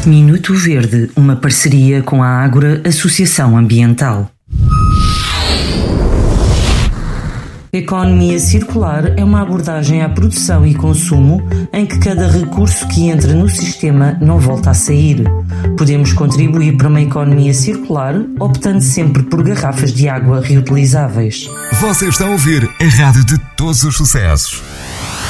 Minuto Verde, uma parceria com a Ágora Associação Ambiental. Economia circular é uma abordagem à produção e consumo em que cada recurso que entra no sistema não volta a sair. Podemos contribuir para uma economia circular optando sempre por garrafas de água reutilizáveis. Você está a ouvir a rádio de todos os sucessos.